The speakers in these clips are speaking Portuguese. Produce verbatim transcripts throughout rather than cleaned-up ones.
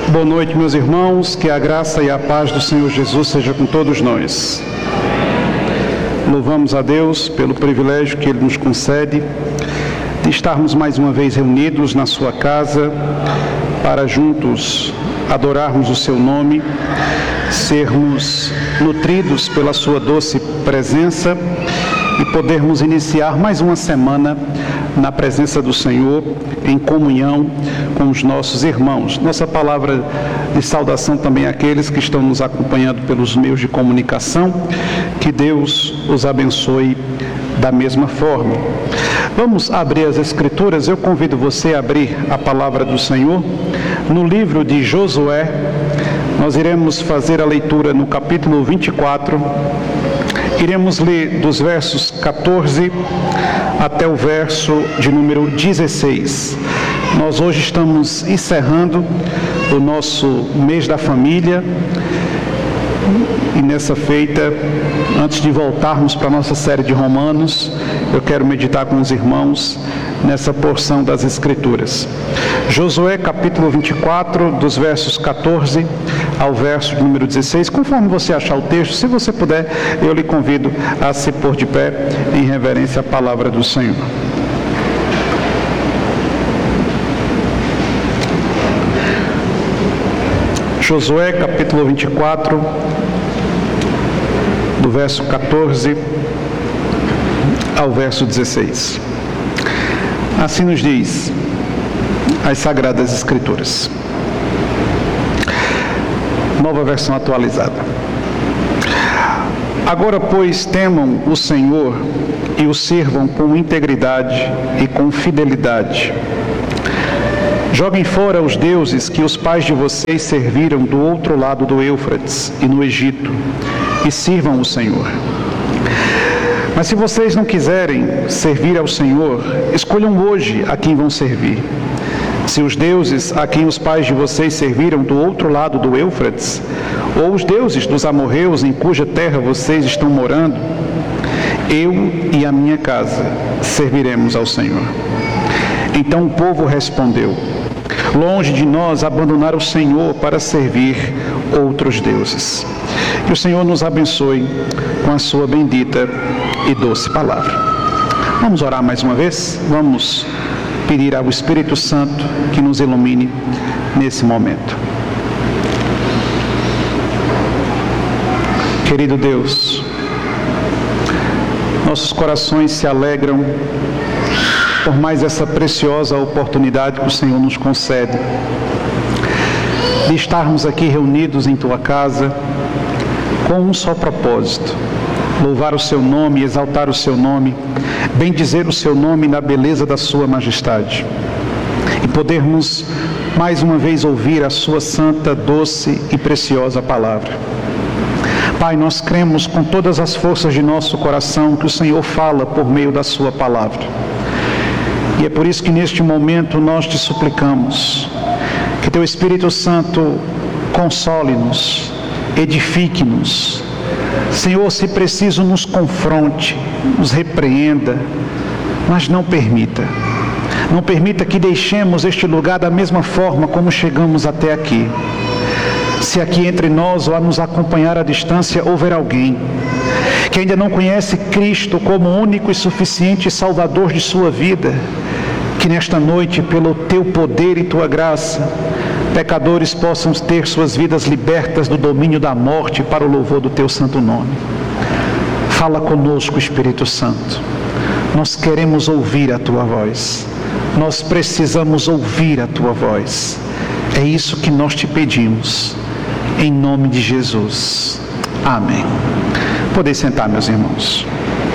Boa noite, meus irmãos, que a graça e a paz do Senhor Jesus seja com todos nós. Louvamos a Deus pelo privilégio que Ele nos concede de estarmos mais uma vez reunidos na sua casa para juntos adorarmos o seu nome, sermos nutridos pela sua doce presença e podermos iniciar mais uma semana na presença do Senhor, em comunhão com os nossos irmãos. Nossa palavra de saudação também àqueles que estão nos acompanhando pelos meios de comunicação, que Deus os abençoe da mesma forma. Vamos abrir as Escrituras. Eu convido você a abrir a palavra do Senhor no livro de Josué. Nós iremos fazer a leitura no capítulo vinte e quatro. Iremos ler dos versos quatorze até o verso de número dezesseis. Nós hoje estamos encerrando o nosso mês da família e nessa feita, antes de voltarmos para a nossa série de Romanos, eu quero meditar com os irmãos nessa porção das Escrituras. Josué capítulo vinte e quatro, dos versos quatorze ao verso de número dezesseis. Conforme você achar o texto, se você puder, eu lhe convido a se pôr de pé em reverência à palavra do Senhor. Josué capítulo vinte e quatro, do verso quatorze ao verso dezesseis. Assim nos diz as Sagradas Escrituras. Nova versão atualizada. Agora, pois, temam o Senhor e o sirvam com integridade e com fidelidade. Joguem fora os deuses que os pais de vocês serviram do outro lado do Eufrates e no Egito, e sirvam o Senhor. Mas se vocês não quiserem servir ao Senhor, escolham hoje a quem vão servir. Se os deuses a quem os pais de vocês serviram do outro lado do Eufrates, ou os deuses dos amorreus em cuja terra vocês estão morando, eu e a minha casa serviremos ao Senhor. Então o povo respondeu: longe de nós abandonar o Senhor para servir outros deuses. Que o Senhor nos abençoe com a sua bendita e doce palavra. Vamos orar mais uma vez? Vamos pedir ao Espírito Santo que nos ilumine nesse momento. Querido Deus, nossos corações se alegram por mais essa preciosa oportunidade que o Senhor nos concede de estarmos aqui reunidos em Tua casa com um só propósito: louvar o Seu nome, exaltar o Seu nome, bendizer o Seu nome na beleza da Sua majestade e podermos mais uma vez ouvir a Sua santa, doce e preciosa palavra. Pai, nós cremos com todas as forças de nosso coração que o Senhor fala por meio da Sua palavra. E é por isso que neste momento nós te suplicamos que Teu Espírito Santo console-nos, edifique-nos. Senhor, se preciso, nos confronte, nos repreenda, mas não permita. Não permita que deixemos este lugar da mesma forma como chegamos até aqui. Se aqui entre nós ou a nos acompanhar à distância houver alguém que ainda não conhece Cristo como único e suficiente Salvador de sua vida, que nesta noite, pelo Teu poder e Tua graça, pecadores possam ter suas vidas libertas do domínio da morte para o louvor do Teu santo nome. Fala conosco, Espírito Santo. Nós queremos ouvir a Tua voz. Nós precisamos ouvir a Tua voz. É isso que nós te pedimos. Em nome de Jesus. Amém. Podem sentar, meus irmãos.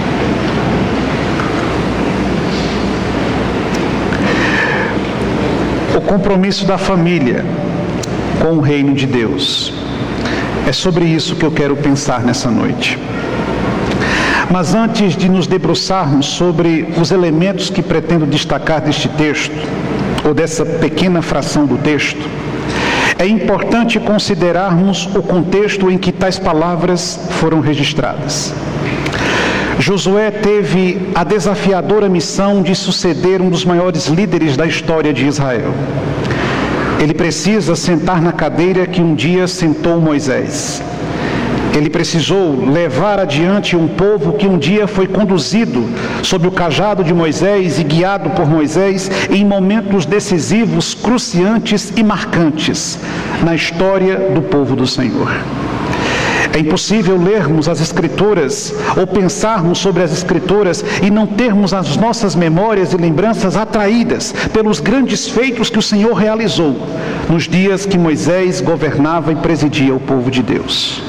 O compromisso da família com o reino de Deus. É sobre isso que eu quero pensar nessa noite. Mas antes de nos debruçarmos sobre os elementos que pretendo destacar deste texto, ou dessa pequena fração do texto, é importante considerarmos o contexto em que tais palavras foram registradas. Josué teve a desafiadora missão de suceder um dos maiores líderes da história de Israel. Ele precisa sentar na cadeira que um dia sentou Moisés. Ele precisou levar adiante um povo que um dia foi conduzido sob o cajado de Moisés e guiado por Moisés em momentos decisivos, cruciantes e marcantes na história do povo do Senhor. É impossível lermos as Escrituras ou pensarmos sobre as Escrituras e não termos as nossas memórias e lembranças atraídas pelos grandes feitos que o Senhor realizou nos dias que Moisés governava e presidia o povo de Deus.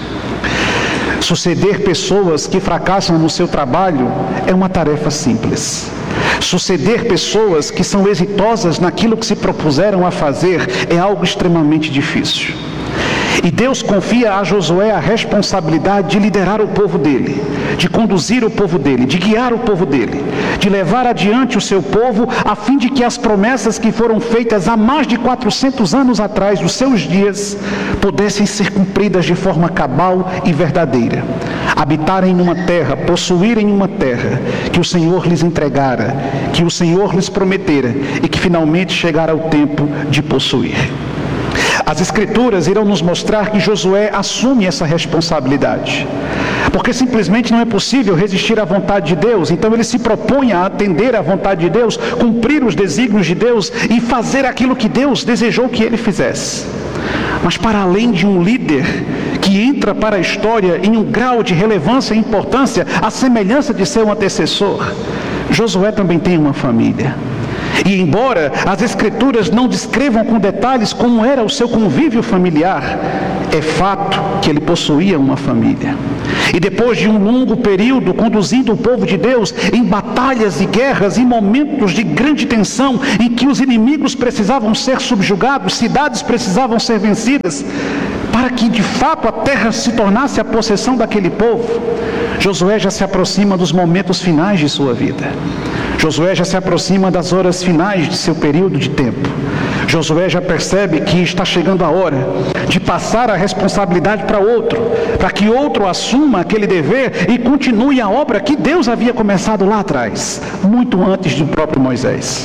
Suceder pessoas que fracassam no seu trabalho é uma tarefa simples. Suceder pessoas que são exitosas naquilo que se propuseram a fazer é algo extremamente difícil. E Deus confia a Josué a responsabilidade de liderar o povo dele, de conduzir o povo dele, de guiar o povo dele, de levar adiante o seu povo, a fim de que as promessas que foram feitas há mais de quatrocentos anos atrás dos seus dias, pudessem ser cumpridas de forma cabal e verdadeira. Habitarem numa terra, possuírem uma terra que o Senhor lhes entregara, que o Senhor lhes prometera e que finalmente chegara o tempo de possuir. As Escrituras irão nos mostrar que Josué assume essa responsabilidade, porque simplesmente não é possível resistir à vontade de Deus. Então ele se propõe a atender à vontade de Deus, cumprir os desígnios de Deus e fazer aquilo que Deus desejou que ele fizesse. Mas para além de um líder que entra para a história em um grau de relevância e importância, à semelhança de seu antecessor, Josué também tem uma família. E embora as Escrituras não descrevam com detalhes como era o seu convívio familiar, é fato que ele possuía uma família. E depois de um longo período conduzindo o povo de Deus em batalhas e guerras, em momentos de grande tensão, em que os inimigos precisavam ser subjugados, cidades precisavam ser vencidas, para que de fato a terra se tornasse a possessão daquele povo, Josué já se aproxima dos momentos finais de sua vida. Josué já se aproxima das horas finais de seu período de tempo. Josué já percebe que está chegando a hora de passar a responsabilidade para outro, para que outro assuma aquele dever e continue a obra que Deus havia começado lá atrás, muito antes do próprio Moisés.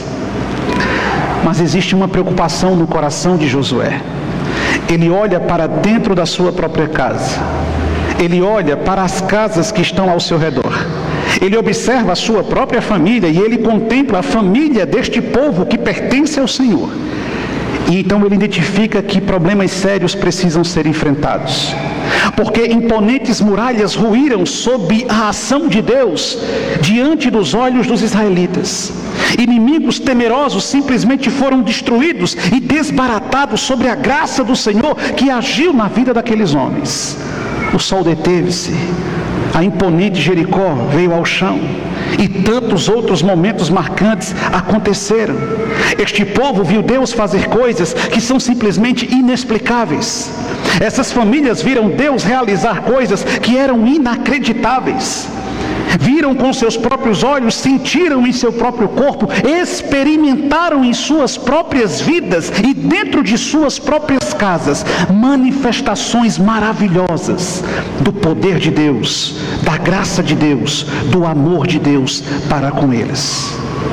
Mas existe uma preocupação no coração de Josué. Ele olha para dentro da sua própria casa. Ele olha para as casas que estão ao seu redor. Ele observa a sua própria família e ele contempla a família deste povo que pertence ao Senhor. E então ele identifica que problemas sérios precisam ser enfrentados. Porque imponentes muralhas ruíram sob a ação de Deus diante dos olhos dos israelitas. Inimigos temerosos simplesmente foram destruídos e desbaratados sobre a graça do Senhor que agiu na vida daqueles homens. O sol deteve-se. A imponente Jericó veio ao chão e tantos outros momentos marcantes aconteceram. Este povo viu Deus fazer coisas que são simplesmente inexplicáveis. Essas famílias viram Deus realizar coisas que eram inacreditáveis. Viram com seus próprios olhos, sentiram em seu próprio corpo, experimentaram em suas próprias vidas e dentro de suas próprias casas manifestações maravilhosas do poder de Deus, da graça de Deus, do amor de Deus para com eles.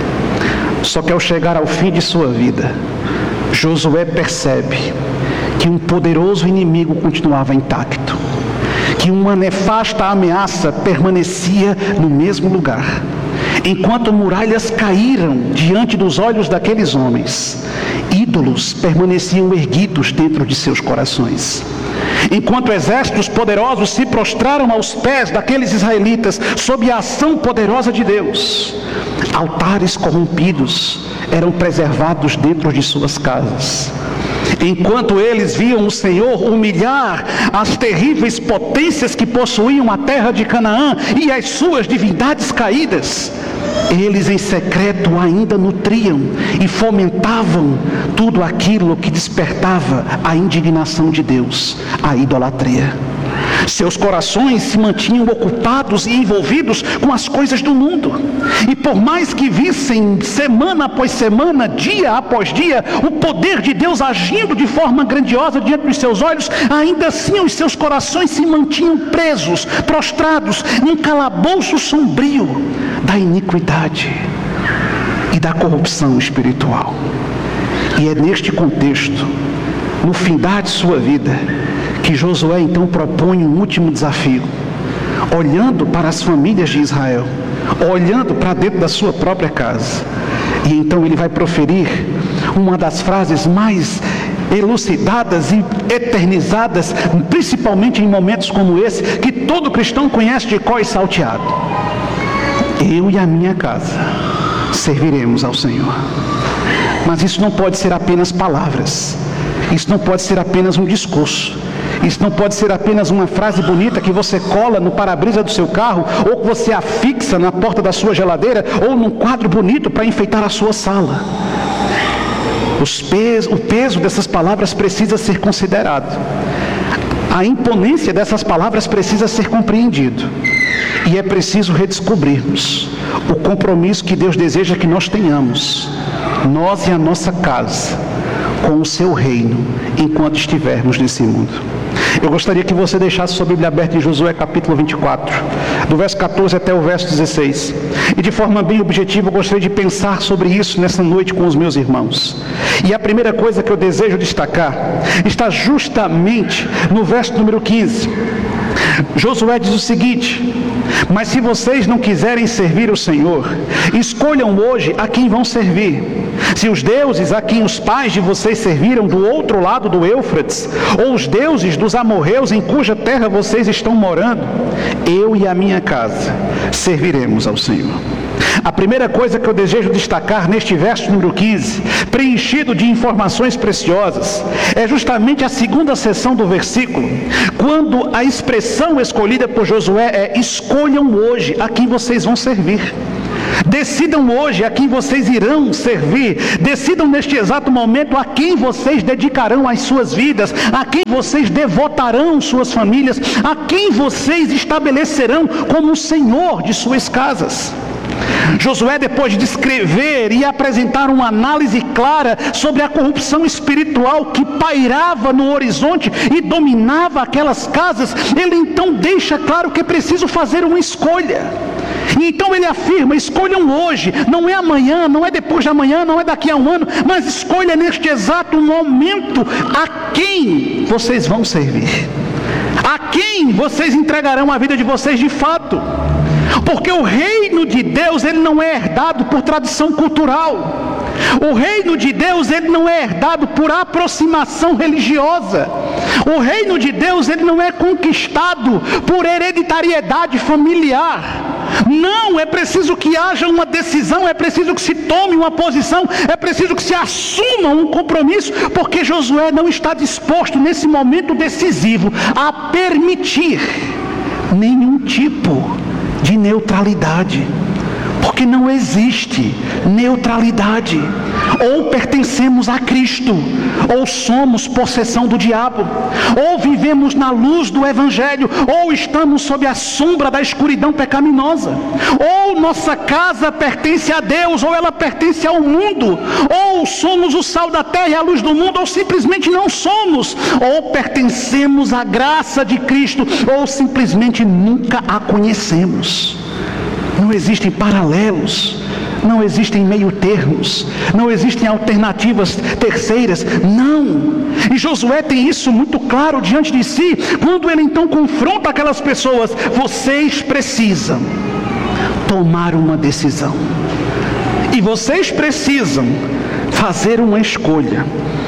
Só que ao chegar ao fim de sua vida, Josué percebe que um poderoso inimigo continuava intacto, que uma nefasta ameaça permanecia no mesmo lugar. Enquanto muralhas caíram diante dos olhos daqueles homens, ídolos permaneciam erguidos dentro de seus corações. Enquanto exércitos poderosos se prostraram aos pés daqueles israelitas sob a ação poderosa de Deus, altares corrompidos eram preservados dentro de suas casas. Enquanto eles viam o Senhor humilhar as terríveis potências que possuíam a terra de Canaã e as suas divindades caídas, eles em secreto ainda nutriam e fomentavam tudo aquilo que despertava a indignação de Deus, a idolatria. Seus corações se mantinham ocupados e envolvidos com as coisas do mundo. E por mais que vissem semana após semana, dia após dia, o poder de Deus agindo de forma grandiosa diante dos seus olhos, ainda assim os seus corações se mantinham presos, prostrados, num calabouço sombrio da iniquidade e da corrupção espiritual. E é neste contexto, no findar de sua vida, que Josué então propõe um último desafio, olhando para as famílias de Israel, olhando para dentro da sua própria casa. E então ele vai proferir uma das frases mais elucidadas e eternizadas, principalmente em momentos como esse, que todo cristão conhece de cor e salteado: eu e a minha casa serviremos ao Senhor. Mas isso não pode ser apenas palavras, isso não pode ser apenas um discurso, isso não pode ser apenas uma frase bonita que você cola no para-brisa do seu carro, ou que você afixa na porta da sua geladeira, ou num quadro bonito para enfeitar a sua sala. Os peso, o peso dessas palavras precisa ser considerado. A imponência dessas palavras precisa ser compreendido. E é preciso redescobrirmos o compromisso que Deus deseja que nós tenhamos, nós e a nossa casa, com o seu reino, enquanto estivermos nesse mundo. Eu gostaria que você deixasse sua Bíblia aberta em Josué capítulo vinte e quatro, do verso catorze até o verso dezesseis. E de forma bem objetiva, eu gostaria de pensar sobre isso nessa noite com os meus irmãos. E a primeira coisa que eu desejo destacar está justamente no verso número quinze. Josué diz o seguinte: mas se vocês não quiserem servir o Senhor, escolham hoje a quem vão servir. Se os deuses a quem os pais de vocês serviram do outro lado do Éufrates, ou os deuses dos amorreus em cuja terra vocês estão morando, eu e a minha casa serviremos ao Senhor. A primeira coisa que eu desejo destacar neste verso número quinze, preenchido de informações preciosas, é justamente a segunda seção do versículo, quando a expressão escolhida por Josué é: escolham hoje a quem vocês vão servir. Decidam hoje a quem vocês irão servir. Decidam neste exato momento a quem vocês dedicarão as suas vidas, a quem vocês devotarão suas famílias, a quem vocês estabelecerão como o Senhor de suas casas. Josué, depois de descrever e apresentar uma análise clara sobre a corrupção espiritual que pairava no horizonte e dominava aquelas casas, ele então deixa claro que é preciso fazer uma escolha. E então ele afirma: escolham hoje, não é amanhã, não é depois de amanhã, não é daqui a um ano, mas escolha neste exato momento a quem vocês vão servir, a quem vocês entregarão a vida de vocês de fato. Porque o reino de Deus, ele não é herdado por tradição cultural. O reino de Deus, ele não é herdado por aproximação religiosa. O reino de Deus, ele não é conquistado por hereditariedade familiar. Não, é preciso que haja uma decisão, é preciso que se tome uma posição, é preciso que se assuma um compromisso, porque Josué não está disposto nesse momento decisivo a permitir nenhum tipo de neutralidade, porque não existe neutralidade. Ou pertencemos a Cristo, ou somos possessão do diabo, ou vivemos na luz do Evangelho, ou estamos sob a sombra da escuridão pecaminosa. Ou nossa casa pertence a Deus, ou ela pertence ao mundo. Ou somos o sal da terra e a luz do mundo, ou simplesmente não somos. Ou pertencemos à graça de Cristo, ou simplesmente nunca a conhecemos. Não existem paralelos, não existem meio termos, não existem alternativas terceiras, não. E Josué tem isso muito claro diante de si, quando ele então confronta aquelas pessoas: vocês precisam tomar uma decisão, e vocês precisam fazer uma escolha.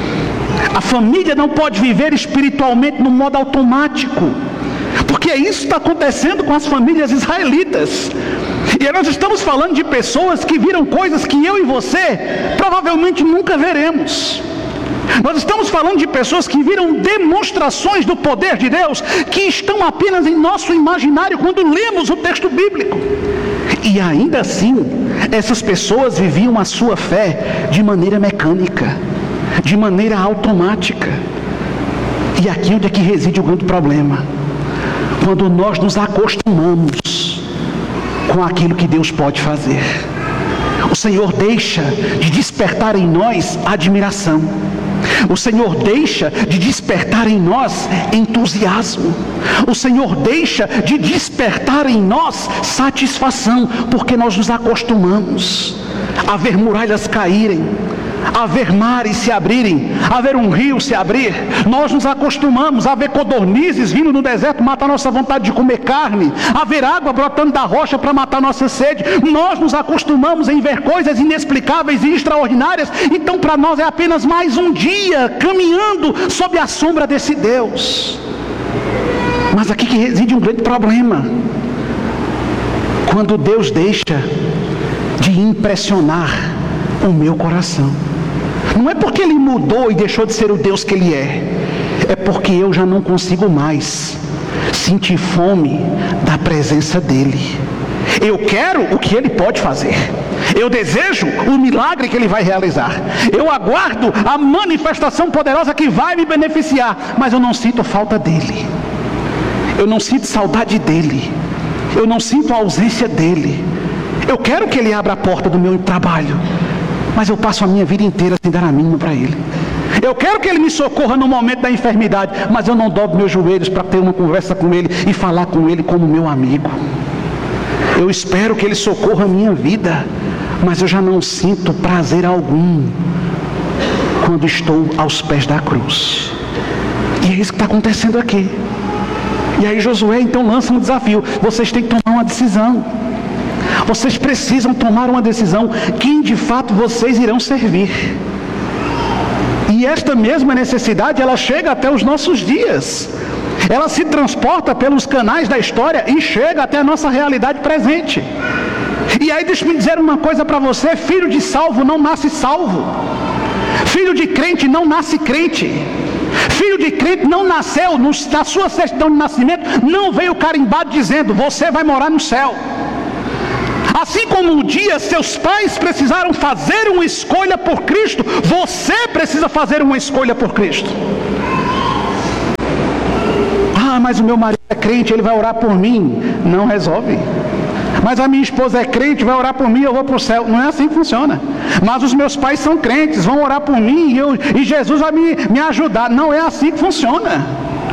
A família não pode viver espiritualmente no modo automático, porque isso está acontecendo com as famílias israelitas. E nós estamos falando de pessoas que viram coisas que eu e você provavelmente nunca veremos. Nós estamos falando de pessoas que viram demonstrações do poder de Deus que estão apenas em nosso imaginário quando lemos o texto bíblico. E ainda assim, essas pessoas viviam a sua fé de maneira mecânica, de maneira automática. E aqui onde é que reside o grande problema: quando nós nos acostumamos com aquilo que Deus pode fazer. O Senhor deixa de despertar em nós admiração. O Senhor deixa de despertar em nós entusiasmo. O Senhor deixa de despertar em nós satisfação, porque nós nos acostumamos a ver muralhas caírem, a ver mares se abrirem, a ver um rio se abrir. Nós nos acostumamos a ver codornizes vindo no deserto matar nossa vontade de comer carne, a ver água brotando da rocha para matar nossa sede. Nós nos acostumamos em ver coisas inexplicáveis e extraordinárias. Então para nós é apenas mais um dia caminhando sob a sombra desse Deus. Mas aqui que reside um grande problema. Quando Deus deixa de impressionar o meu coração. Não é porque Ele mudou e deixou de ser o Deus que Ele é. É porque eu já não consigo mais sentir fome da presença dEle. Eu quero o que Ele pode fazer. Eu desejo o milagre que Ele vai realizar. Eu aguardo a manifestação poderosa que vai me beneficiar. Mas eu não sinto falta dEle. Eu não sinto saudade dEle. Eu não sinto a ausência dEle. Eu quero que Ele abra a porta do meu trabalho. Mas eu passo a minha vida inteira sem dar a mínima para Ele. Eu quero que Ele me socorra no momento da enfermidade, mas eu não dobro meus joelhos para ter uma conversa com Ele e falar com Ele como meu amigo. Eu espero que Ele socorra a minha vida, mas eu já não sinto prazer algum quando estou aos pés da cruz. E é isso que está acontecendo aqui. E aí Josué então lança um desafio. Vocês têm que tomar uma decisão. Vocês precisam tomar uma decisão. Quem de fato vocês irão servir? E esta mesma necessidade, ela chega até os nossos dias. Ela se transporta pelos canais da história e chega até a nossa realidade presente. E aí deixa-me dizer uma coisa para você. Filho de salvo não nasce salvo. Filho de crente não nasce crente. Filho de crente não nasceu, na sua certidão de nascimento, não veio carimbado dizendo, você vai morar no céu. Assim como um dia seus pais precisaram fazer uma escolha por Cristo, você precisa fazer uma escolha por Cristo. Ah, mas o meu marido é crente, ele vai orar por mim. Não resolve. Mas a minha esposa é crente, vai orar por mim, eu vou para o céu. Não é assim que funciona. Mas os meus pais são crentes, vão orar por mim e, eu, e Jesus vai me, me ajudar. Não é assim que funciona.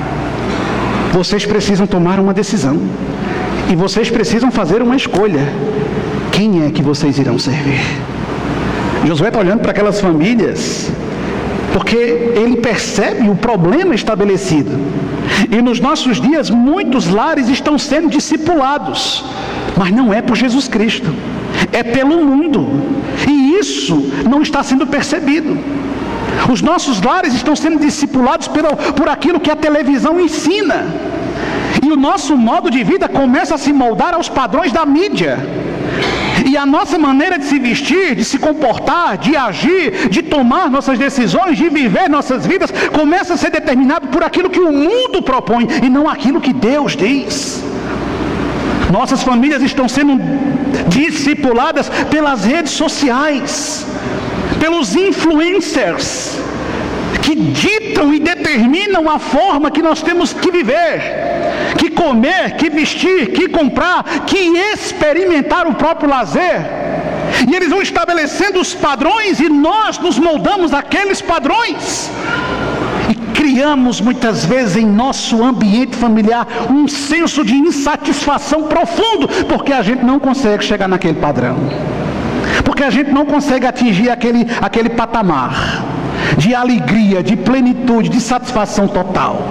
Vocês precisam tomar uma decisão. E vocês precisam fazer uma escolha. Quem é que vocês irão servir? Josué está olhando para aquelas famílias, porque ele percebe o problema estabelecido. E nos nossos dias, muitos lares estão sendo discipulados. Mas não é por Jesus Cristo. É pelo mundo. E isso não está sendo percebido. Os nossos lares estão sendo discipulados por, por aquilo que a televisão ensina. E o nosso modo de vida começa a se moldar aos padrões da mídia. E a nossa maneira de se vestir, de se comportar, de agir, de tomar nossas decisões, de viver nossas vidas, começa a ser determinado por aquilo que o mundo propõe e não aquilo que Deus diz. Nossas famílias estão sendo discipuladas pelas redes sociais, pelos influencers, que ditam e determinam a forma que nós temos que viver, que comer, que vestir, que comprar, que experimentar o próprio lazer. E eles vão estabelecendo os padrões e nós nos moldamos àqueles padrões. E criamos muitas vezes em nosso ambiente familiar um senso de insatisfação profundo, porque a gente não consegue chegar naquele padrão. Porque a gente não consegue atingir aquele, aquele patamar de alegria, de plenitude, de satisfação total.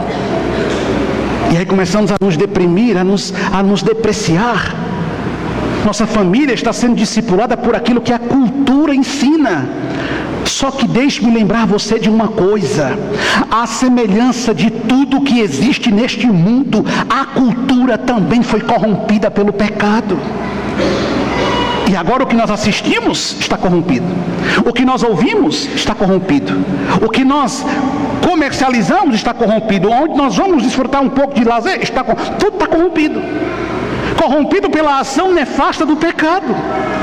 E aí começamos a nos deprimir, a nos, a nos depreciar. Nossa família está sendo discipulada por aquilo que a cultura ensina. Só que deixe-me lembrar você de uma coisa: a semelhança de tudo que existe neste mundo, a cultura também foi corrompida pelo pecado. E agora o que nós assistimos está corrompido. O que nós ouvimos está corrompido. O que nós comercializamos está corrompido. Onde nós vamos desfrutar um pouco de lazer, está, tudo está corrompido. Corrompido pela ação nefasta do pecado.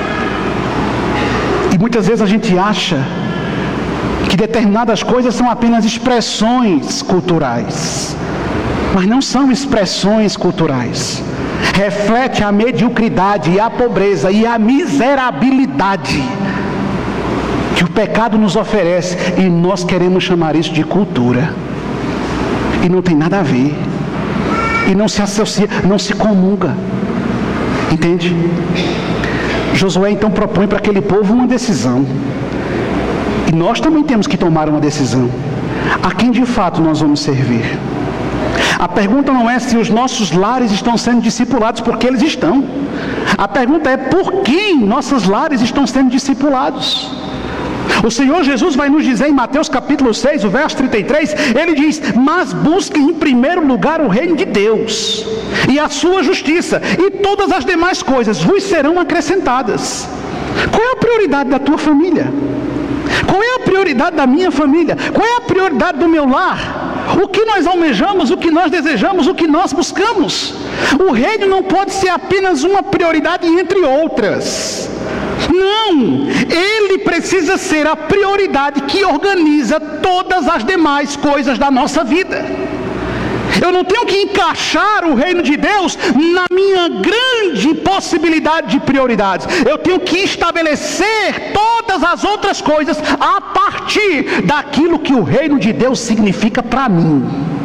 E muitas vezes a gente acha que determinadas coisas são apenas expressões culturais. Mas não são expressões culturais. Reflete a mediocridade e a pobreza e a miserabilidade que o pecado nos oferece, e nós queremos chamar isso de cultura. E não tem nada a ver. E não se associa, não se comunga. Entende? Josué então propõe para aquele povo uma decisão. E nós também temos que tomar uma decisão. A quem de fato nós vamos servir? A pergunta não é se os nossos lares estão sendo discipulados, porque eles estão. A pergunta é por quem nossos lares estão sendo discipulados. O Senhor Jesus vai nos dizer em Mateus capítulo seis, o verso trinta e três, Ele diz: mas busquem em primeiro lugar o reino de Deus e a sua justiça, e todas as demais coisas vos serão acrescentadas. Qual é a prioridade da tua família? Qual é a prioridade da minha família? Qual é a prioridade do meu lar? O que nós almejamos, o que nós desejamos, o que nós buscamos? O reino não pode ser apenas uma prioridade entre outras. Não, ele precisa ser a prioridade que organiza todas as demais coisas da nossa vida. Eu não tenho que encaixar o reino de Deus na minha grande possibilidade de prioridades. Eu tenho que estabelecer todas as outras coisas a partir daquilo que o reino de Deus significa para mim.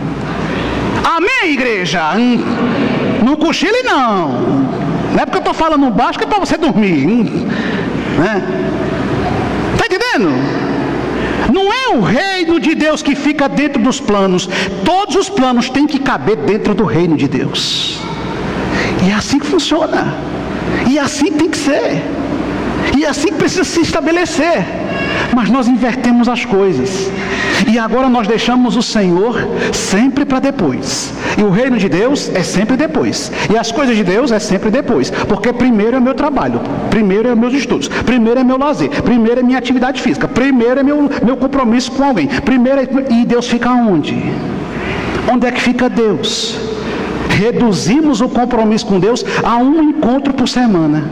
Amém, igreja? Não cochile não. Não é porque eu estou falando baixo que é para você dormir. Né? Está entendendo? Não é o reino de Deus que fica dentro dos planos. Todos os planos têm que caber dentro do reino de Deus. E é assim que funciona. E é assim que tem que ser. E é assim que precisa se estabelecer. Mas nós invertemos as coisas. E agora nós deixamos o Senhor sempre para depois. E o reino de Deus é sempre depois. E as coisas de Deus é sempre depois. Porque primeiro é meu trabalho, primeiro é meus estudos, primeiro é meu lazer, primeiro é minha atividade física, primeiro é meu, meu compromisso com alguém. Primeiro é... E Deus fica onde? Onde é que fica Deus? Reduzimos o compromisso com Deus a um encontro por semana.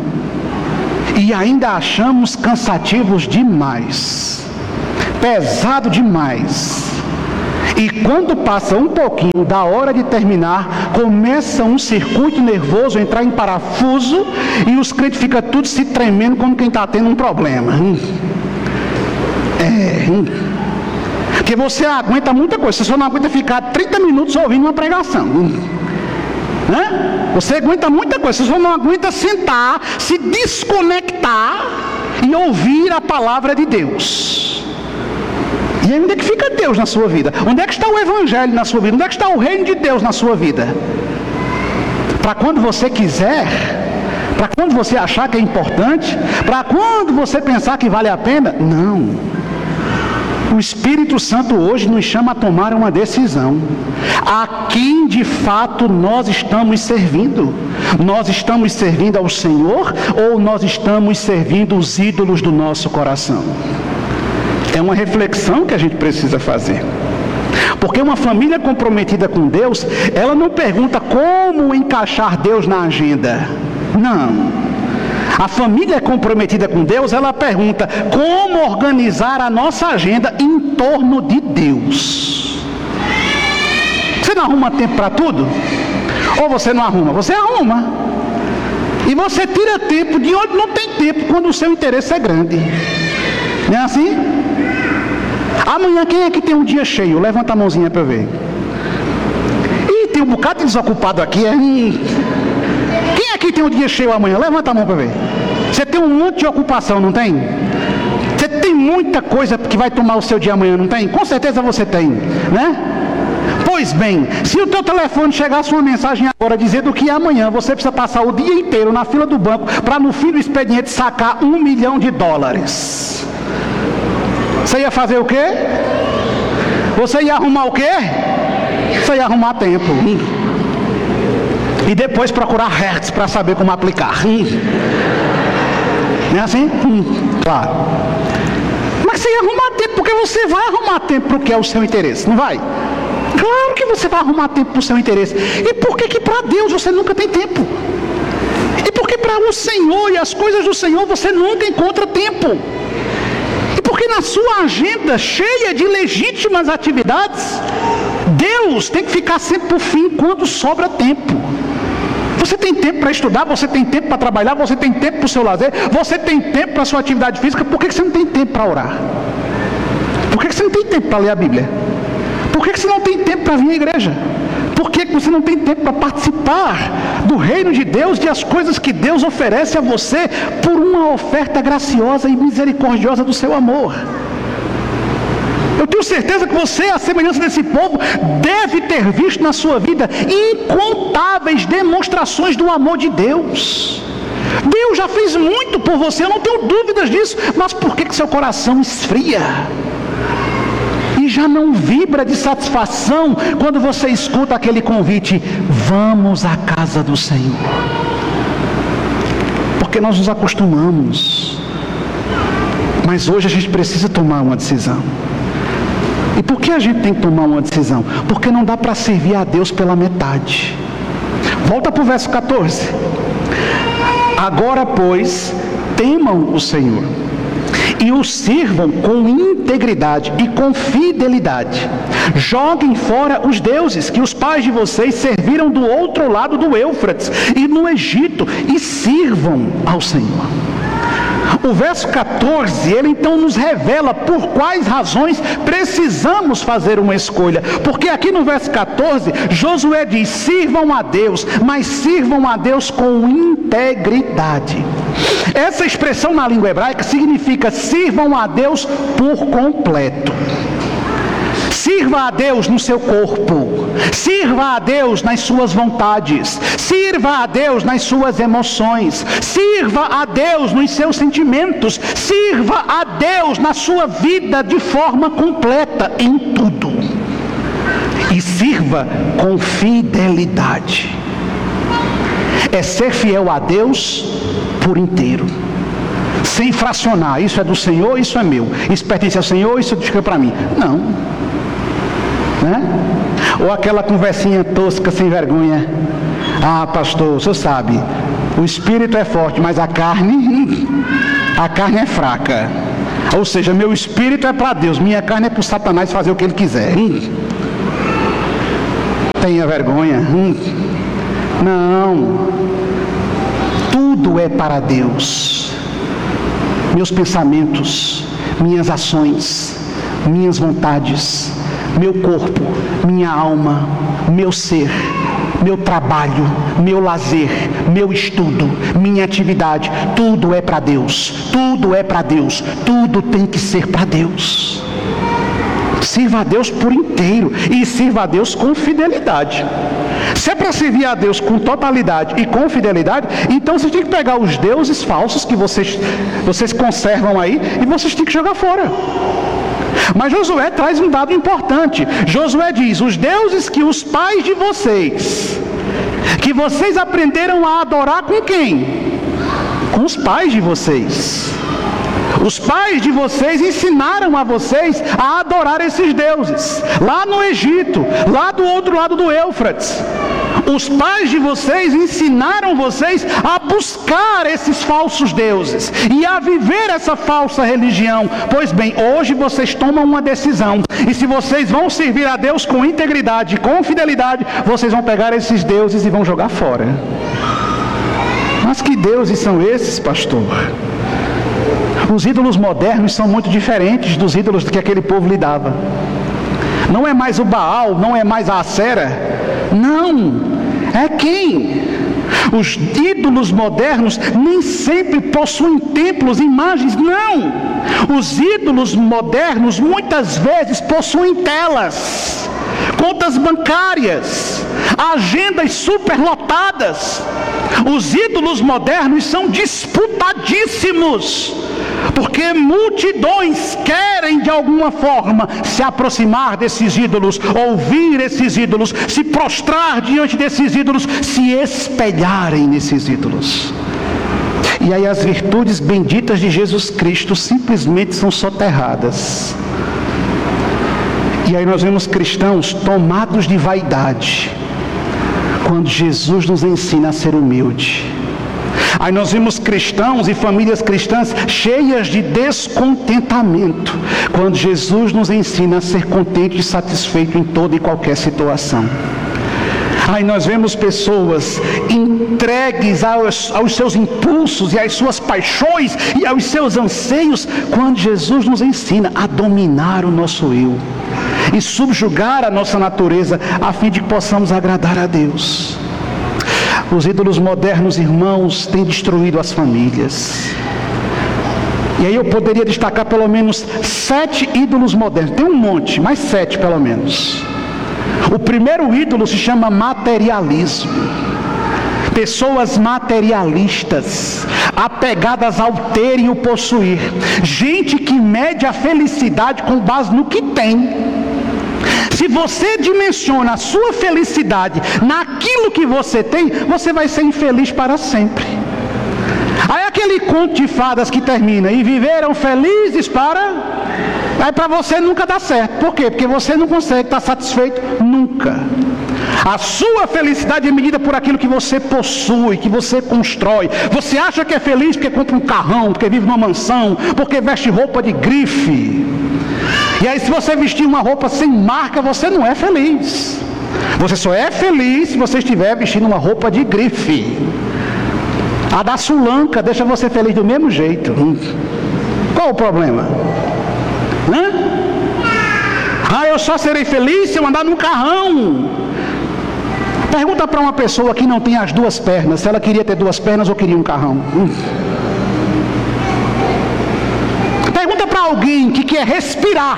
E ainda achamos cansativos demais. Pesado demais. E quando passa um pouquinho da hora de terminar, começa um circuito nervoso a entrar em parafuso e os crentes ficam tudo se tremendo como quem está tendo um problema. É, porque você aguenta muita coisa, você só não aguenta ficar trinta minutos ouvindo uma pregação. Né? Você aguenta muita coisa, você só não aguenta sentar, se desconectar e ouvir a palavra de Deus. E aí onde é que fica Deus na sua vida? Onde é que está o Evangelho na sua vida? Onde é que está o reino de Deus na sua vida? Para quando você quiser, para quando você achar que é importante, para quando você pensar que vale a pena? Não. O Espírito Santo hoje nos chama a tomar uma decisão. A quem de fato nós estamos servindo? Nós estamos servindo ao Senhor ou nós estamos servindo os ídolos do nosso coração? É uma reflexão que a gente precisa fazer. Porque uma família comprometida com Deus, ela não pergunta como encaixar Deus na agenda. Não. A família comprometida com Deus, ela pergunta como organizar a nossa agenda em torno de Deus. Você não arruma tempo para tudo? Ou você não arruma? Você arruma. E você tira tempo de onde não tem tempo, quando o seu interesse é grande. Não é assim? Amanhã quem é que tem um dia cheio? Levanta a mãozinha para eu ver. Ih, tem um bocado de desocupado aqui. É? Quem é que tem um dia cheio amanhã? Levanta a mão para ver. Você tem um monte de ocupação, não tem? Você tem muita coisa que vai tomar o seu dia amanhã, não tem? Com certeza você tem, né? Pois bem, se o teu telefone chegasse uma mensagem agora dizendo que amanhã você precisa passar o dia inteiro na fila do banco para no fim do expediente sacar um milhão de dólares, você ia fazer o quê? Você ia arrumar o quê? Você ia arrumar tempo. Hum. E depois procurar hertz para saber como aplicar. Hum. Não é assim? Hum. Claro. Mas você ia arrumar tempo, porque você vai arrumar tempo para o que é o seu interesse, não vai? Claro que você vai arrumar tempo para o seu interesse. E por que que para Deus você nunca tem tempo? E por que para o Senhor e as coisas do Senhor você nunca encontra tempo? Porque na sua agenda cheia de legítimas atividades, Deus tem que ficar sempre por fim quando sobra tempo. Você tem tempo para estudar, você tem tempo para trabalhar, você tem tempo para o seu lazer, você tem tempo para a sua atividade física. Por que você não tem tempo para orar? Por que você não tem tempo para ler a Bíblia? Por que você não tem tempo para vir à igreja? Por que você não tem tempo para participar do reino de Deus e as coisas que Deus oferece a você por uma oferta graciosa e misericordiosa do seu amor? Eu tenho certeza que você, à semelhança desse povo, deve ter visto na sua vida incontáveis demonstrações do amor de Deus. Deus já fez muito por você, eu não tenho dúvidas disso, mas por que que seu coração esfria? E já não vibra de satisfação quando você escuta aquele convite: vamos à casa do Senhor. Porque nós nos acostumamos. Mas hoje a gente precisa tomar uma decisão. E por que a gente tem que tomar uma decisão? Porque não dá para servir a Deus pela metade. Volta para o verso catorze. Agora, pois, temam o Senhor e o sirvam com integridade e com fidelidade. Joguem fora os deuses que os pais de vocês serviram do outro lado do Éufrates e no Egito, e sirvam ao Senhor. O verso catorze, ele então nos revela por quais razões precisamos fazer uma escolha. Porque aqui no verso catorze, Josué diz: sirvam a Deus, mas sirvam a Deus com integridade. Essa expressão na língua hebraica significa sirvam a Deus por completo. Sirva a Deus no seu corpo, sirva a Deus nas suas vontades, sirva a Deus nas suas emoções, sirva a Deus nos seus sentimentos, sirva a Deus na sua vida de forma completa, em tudo. E sirva com fidelidade. É ser fiel a Deus por inteiro, sem fracionar: isso é do Senhor, isso é meu, isso pertence ao Senhor, isso fica para mim. Não. Né? Ou aquela conversinha tosca, sem vergonha: ah, pastor, o senhor sabe, o espírito é forte, mas a carne, a carne é fraca. Ou seja, meu espírito é para Deus, minha carne é para o Satanás fazer o que ele quiser. Hum. Tenha vergonha. Hum. Não, tudo é para Deus. Meus pensamentos, minhas ações, minhas vontades, meu corpo, minha alma, meu ser, meu trabalho, meu lazer, meu estudo, minha atividade, tudo é para Deus, tudo é para Deus, tudo tem que ser para Deus. Sirva a Deus por inteiro e sirva a Deus com fidelidade. Se é para servir a Deus com totalidade e com fidelidade, então vocês têm que pegar os deuses falsos que vocês, vocês conservam aí e vocês têm que jogar fora. Mas Josué traz um dado importante. Josué diz: os deuses que os pais de vocês, que vocês aprenderam a adorar com quem? Com os pais de vocês. Os pais de vocês ensinaram a vocês a adorar esses deuses, lá no Egito, lá do outro lado do Éufrates. Os pais de vocês ensinaram vocês a buscar esses falsos deuses e a viver essa falsa religião. Pois bem, hoje vocês tomam uma decisão, e se vocês vão servir a Deus com integridade, com fidelidade, vocês vão pegar esses deuses e vão jogar fora. Mas que deuses são esses, pastor? Os ídolos modernos são muito diferentes dos ídolos que aquele povo lidava. Não é mais o Baal, não é mais a Acera. Não, é quem? Os ídolos modernos nem sempre possuem templos, imagens, não. Os ídolos modernos muitas vezes possuem telas, contas bancárias, agendas superlotadas. Os ídolos modernos são disputadíssimos, porque multidões querem de alguma forma se aproximar desses ídolos, ouvir esses ídolos, se prostrar diante desses ídolos, se espelharem nesses ídolos. E aí as virtudes benditas de Jesus Cristo simplesmente são soterradas. E aí nós vemos cristãos tomados de vaidade, quando Jesus nos ensina a ser humilde. Aí nós vemos cristãos e famílias cristãs cheias de descontentamento, quando Jesus nos ensina a ser contente e satisfeito em toda e qualquer situação. Aí nós vemos pessoas entregues aos, aos seus impulsos e às suas paixões e aos seus anseios, quando Jesus nos ensina a dominar o nosso eu e subjugar a nossa natureza, a fim de que possamos agradar a Deus. Os ídolos modernos, irmãos, têm destruído as famílias. E aí eu poderia destacar pelo menos sete ídolos modernos. Tem um monte, mas sete pelo menos. O primeiro ídolo se chama materialismo. Pessoas materialistas, apegadas ao ter e o possuir. Gente que mede a felicidade com base no que tem. Se você dimensiona a sua felicidade naquilo que você tem, você vai ser infeliz para sempre. Aí aquele conto de fadas que termina, e viveram felizes para... Aí para você nunca dá certo. Por quê? Porque você não consegue estar satisfeito nunca. A sua felicidade é medida por aquilo que você possui, que você constrói. Você acha que é feliz porque compra um carrão, porque vive numa mansão, porque veste roupa de grife. E aí se você vestir uma roupa sem marca, você não é feliz. Você só é feliz se você estiver vestindo uma roupa de grife. A da Sulanca deixa você feliz do mesmo jeito. Qual o problema? Hã? Ah, eu só serei feliz se eu andar num carrão. Pergunta para uma pessoa que não tem as duas pernas, se ela queria ter duas pernas ou queria um carrão. Hum. Pergunta para alguém que quer respirar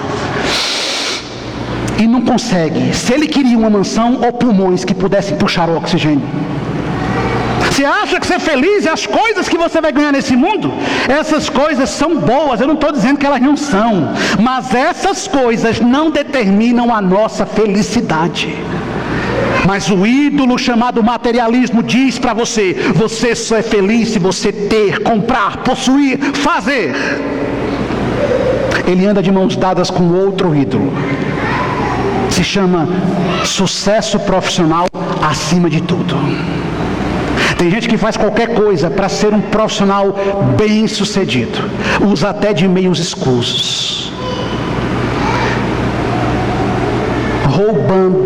e não consegue, se ele queria uma mansão ou pulmões que pudessem puxar o oxigênio. Você acha que ser feliz é as coisas que você vai ganhar nesse mundo? Essas coisas são boas, eu não estou dizendo que elas não são, mas essas coisas não determinam a nossa felicidade. Mas o ídolo chamado materialismo diz para você, você só é feliz se você ter, comprar, possuir, fazer. Ele anda de mãos dadas com outro ídolo. Se chama sucesso profissional acima de tudo. Tem gente que faz qualquer coisa para ser um profissional bem sucedido. Usa até de meios escusos. Roubando